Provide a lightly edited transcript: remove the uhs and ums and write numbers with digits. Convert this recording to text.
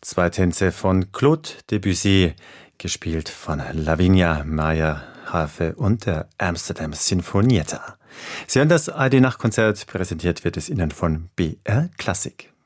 Zwei Tänze von Claude Debussy, gespielt von Lavinia Meier-Harfe und der Amsterdam Sinfonietta. Sie hören das ARD Nachtkonzert, präsentiert wird es Ihnen von BR Klassik.